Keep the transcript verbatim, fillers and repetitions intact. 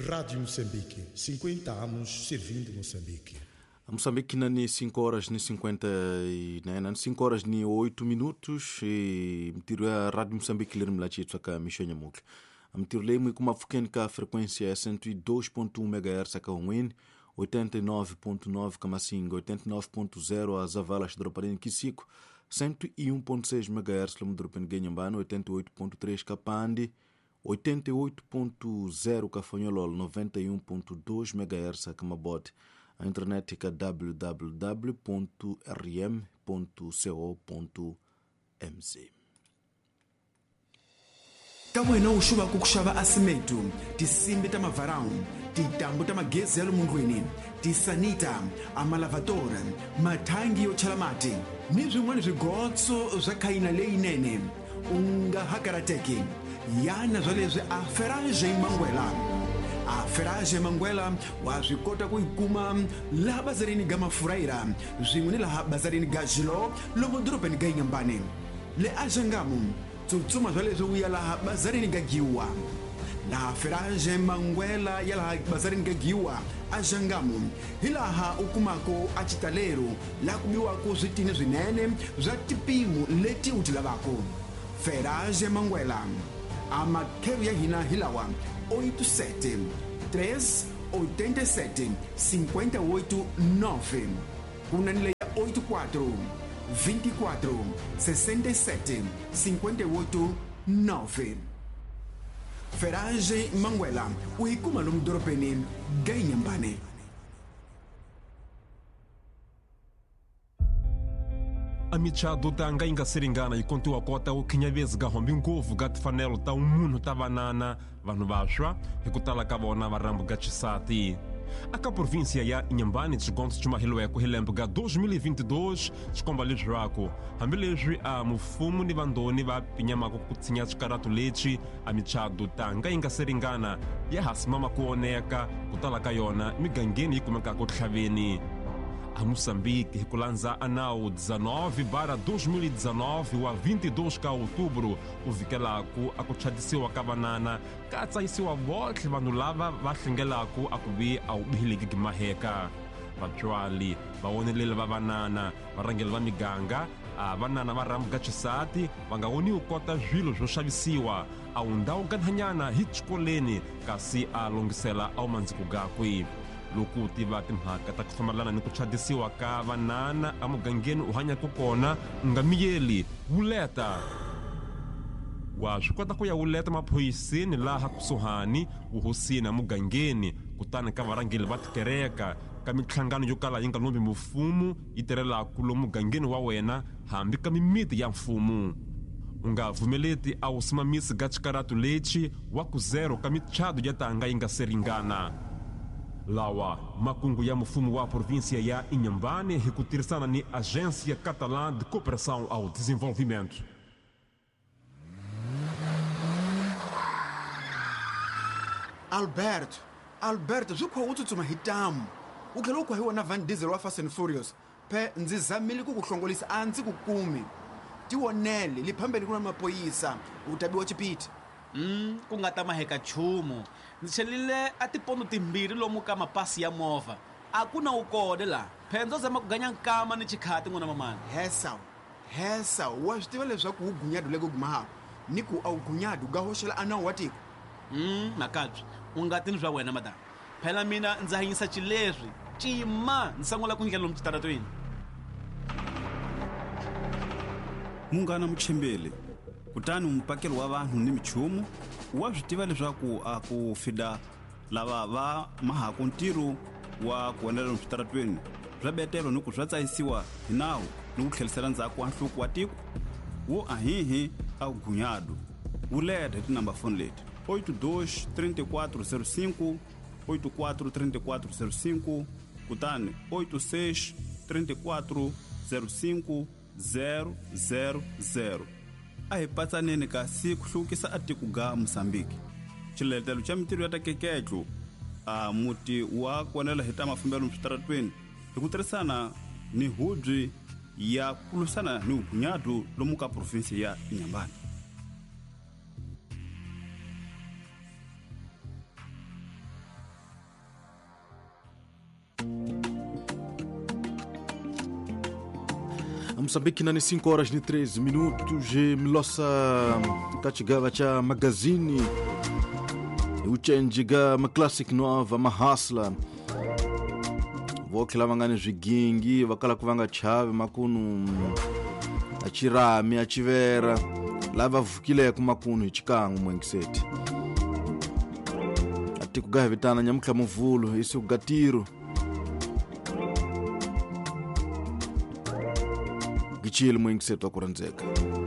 Rádio Moçambique, cinquenta anos servindo Moçambique. A Moçambique nani cinco horas ni cinquenta e nani cinco horas ni oito minutos e mtiru a Rádio Moçambique lir mlachi tsaka mishonya mukle. Mtiru lei mu kuma fukeni ka frequência cento e dois ponto um megahertz ka win, oitenta e nove ponto nove Kamasinga, oitenta e nove ponto zero a Zavalas droparin Kisiko, cento e um ponto seis megahertz lo mdropen Ganhambano, oitenta e oito ponto três Kapandi, oitenta e oito ponto zero Kafanholol, noventa e um ponto dois megahertz a Kamabot. A internet é w w w ponto r m ponto co ponto m z. Kamwena ushuba kukushaba asimetu, tisimbe tamavarau, titambu tamagezi ya lumungwini, tisanita, amalavadora, matangi yochalamati, nizu mwani zigotso zakaina lei nene, unga hakarateki, yana zoleze aferaje imangwela. A Ferragem Manguela wazikota kuikuma la bazarini gama furaira zimuni la bazarini gajilo lomo drope ni Ganhambane le ajangamu tutsuma zalezo uya la bazarini gagiwa la Ferragem Manguela ya la bazarini gagiwa ajangamu hilaha ukumako achitalero la kubiwa kuzitini zinene za tipimu leti utilabako Ferragem Manguela ama keru ya hina hilawa oito sete três oitenta e sete cinquenta e oito nove. Unanile oito quatro vinte e quatro sessenta e sete cinquenta e oito nove. Ferragem Manguela, o Ikuma no Mdoropeni, Ganhambane. Amichado tanga inga seringana ikontu wakota ukinyavezi gahombi ngovu gati fanelo ta umuno tavanana vanu vashwa hikutala kabona varambu gachisati. Aka província ya Inhambane desconto de mahiloeco hilembuga dois mil e vinte e dois descombalizraco. Hambilejwi a mufumu ni vandoni va pinyamako kutsinha chikaratu lechi amichado tanga inga seringana ya hasimama kuoneka kutala kayona migangeni ikumekako thaveni. A Moçambique reculanza anao dezenove barra dois mil e dezenove wa vinte e dois de outubro o vikelaku akuchadisiwa kavanana katsaisiwa votle vanhu lava va hlengelaku akuvi au bihiliki gimaheka vatswali vaoneleli va vanana varangeli va miganga a vanana va rambu gachisati va nga woni ukota zwilo swo xavisiwa a undhawu ganhanyana hi xikoleni kasi a longisela au mandziku gakwe loko tiva timhaka ta ku fambelana ni ku chadisiwa ka vanana amugangeni u hanyaka kona nga miyeli wuleta wa swi kota ku ya wuleta maphoyiseni laha kusuhani vuhosini amugangeni kutani ka varangeli va tikereka ka mitlhangano yo kala yi nga lombi mufumu yi tirhelaku lomu mugangeni wa wena hambi ka mimiti ya mfumu u nga vumeleti a wusimamisi ga chikaratu lexi wa ku zero ka michado ya tanga yi nga seringana. Lawa, makungu ya mufumu wa província ya Inhambane hi ku tirhisana ni Agência Catalã de Cooperação ao Desenvolvimento. Alberto, Alberto, zukho utsutsuma hitamu. Ukhelo kwa hiwa na Van Diesel wa Fast and Furious. Pe ndzizamile kukuhlongolisa anzi kukumi. Tiwonele liphambeni kuna mapoyisa utabiwa chipiti. Mm, ku nga ta maheka chumu ndzi chelile a tipono timbirhi lomu ka mapasi ya movha a ku na ukode la phendzo zama ku ganya nkama ni chikhati n'wana mamani hesa hesa wa swi tiva leswaku ugunyadu leko gumahako ni ku a ugunyadu ga hoxela anawu wa tiko mm makabyi u nga tini swa wena madam phela mina ndzi hanyisa chileswi cima ndzi sangula ku ndlela lomu chitaratweni Munghana Muchembele kutani umpakelo wa vanhu ni michumu wa swi tiva leswaku a ku fida lava va mahaka ntiro wa ku endlela lomu switaratweni swa betelo ni ku swa tsayisiwa hi nawu ni ku tlhelisela ndzhaku wa nhluku wa tiko wo ahihi a ugunyadu wu leta hi tinambafoni leti oito dois três quatro zero cinco oito quatro três quatro zero cinco kutani oito seis três quatro zero cinco zero zero zero a hi patsaneni kasi ku hluvukisa a tiko ga Moçambique xiletelo xa mintirho ya takeketlo a muti wa konela hi ta mafambelo switaratweni hi ku tirhisana ni hubyi ya ku lwisana ni ugunyadu lomu ka provinsi ya Inhambane. Moçambique na cinco horas e treze minutos e milosa kachigava cha magazini uchenjiga ma classic nova ma hasla vokila vangani zvigingi vakala kuvanga chave makunu achirami achivera lava vukile kumakunu chikangu mwengiseti ati kugaha vitana nyamukla muvulu isi ugatiro gichile mwengiseti wa kuranzeka